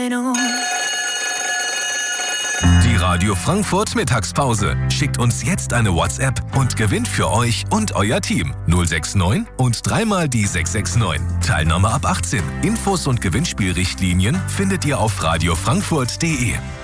Die Radio Frankfurt Mittagspause. Schickt uns jetzt eine WhatsApp und gewinnt für euch und euer Team 069 und dreimal die 669. Teilnahme ab 18. Infos und Gewinnspielrichtlinien findet ihr auf radiofrankfurt.de.